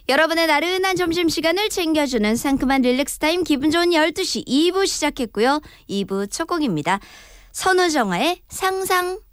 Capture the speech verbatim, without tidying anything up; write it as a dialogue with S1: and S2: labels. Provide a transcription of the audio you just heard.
S1: 여러분의 나른한 점심시간을 챙겨주는 상큼한 릴렉스타임 기분 좋은 열두 시 이 부 시작했고요. 이 부 첫 곡입니다. 선우정아의 상상.